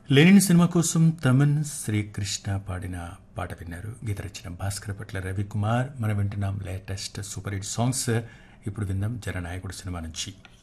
Lenin cinema కోసం తమన్ శ్రీకృష్ణ పాడిన పాట విన్నారు. గీత రచన భాస్కర్ పట్ల రవికుమార్. మనం వింటున్నాం లేటెస్ట్ సూపర్ హిట్ సాంగ్స్. ఇప్పుడు విందాం జననాయకుడు సినిమా నుంచి.